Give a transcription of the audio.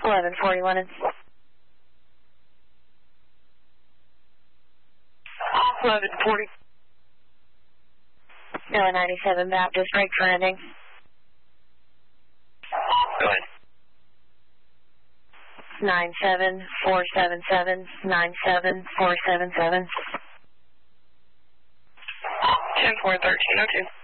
1141. 1140. Noah 97 Baptist, break for ending. Go ahead. 97477, 97477. 10-4-1302.